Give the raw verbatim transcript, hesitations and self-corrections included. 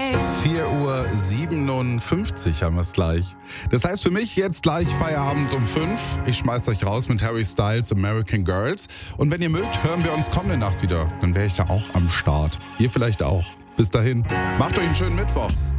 vier Uhr siebenundfünfzig haben wir es gleich. Das heißt für mich jetzt gleich Feierabend um fünf. Ich schmeiß euch raus mit Harry Styles American Girls. Und wenn ihr mögt, hören wir uns kommende Nacht wieder. Dann wäre ich da auch am Start. Ihr vielleicht auch. Bis dahin, macht euch einen schönen Mittwoch.